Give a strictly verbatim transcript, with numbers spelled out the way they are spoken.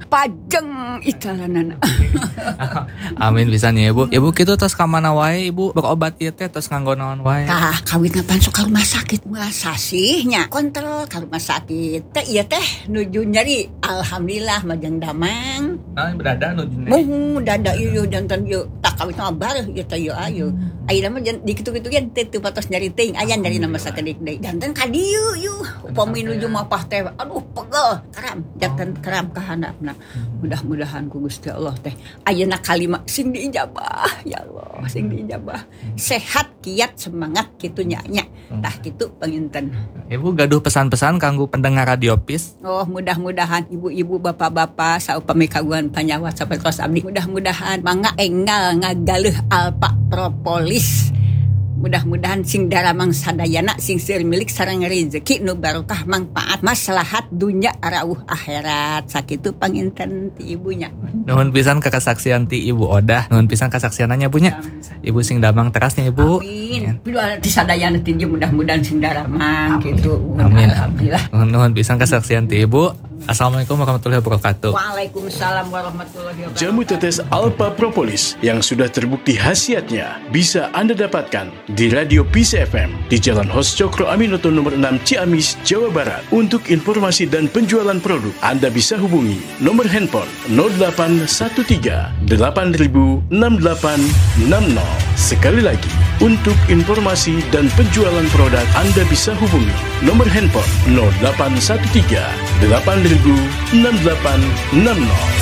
pajeng italanan. Amin pisan ya Ibu. Ibu kitu tos ka mana wae Ibu berobat ieu teh tos nganggo naon wae? Tah kawit ngapan sok ka rumah sakit masa sih nya kontrol ka rumah sakit. Teh ieu teh nuju nyeri alhamdulillah majeng damang. Ah berada nuju nya. Muh dada ieu janten ieu tak kawit ngabar ieu teh ieu ayo. Ayeuna mah di kitu-kitu ge teu patos nyari teuing aya nyari nama sakedik deui. Janten ka dieu yuh upami nuju mapah teh aduh pegel karam janten karam ka handapna. Mudah-mudahan ku Gusti Allah teh ayeuna kalima sing diijabah ya Allah sing diijabah sehat kiat semangat kitu nya nya tah kitu panginten. Ibu gaduh pesan-pesan kanggo pendengar Radio Peace. Oh mudah-mudahan ibu-ibu bapak-bapak saupami kagungan panyawa sapertos abdi mudah-mudahan mangga enggal ngagaleuh Alpa Propolis. Mudah-mudahan sing daramang sadayana sing seueur milik sareng rezeki nu barokah mangpaat maslahat dunya arauh akhirat sakitu panginten ti ibunya. Nuhun pisan ka kasaksian ti Ibu Odah, nuhun pisan kasaksiananya bunya. Ibu sing damang terasnya Ibu. Amin. Pilu ti sadayana ti mudah-mudahan sing daramang kitu. Amin. Alhamdulillah. Nuhun pisan kasaksian ti Ibu. Assalamualaikum warahmatullahi wabarakatuh. Waalaikumsalam warahmatullahi wabarakatuh. Jamu tetes Alpa Propolis yang sudah terbukti khasiatnya bisa Anda dapatkan di Radio Peace F M di Jalan Hos Cokro Aminoto nomor enam Ciamis, Jawa Barat. Untuk informasi dan penjualan produk, Anda bisa hubungi nomor handphone nol delapan satu tiga delapan nol enam delapan enam nol. Sekali lagi, untuk informasi dan penjualan produk, Anda bisa hubungi nomor handphone nol delapan satu tiga delapan nol enam delapan enam nol.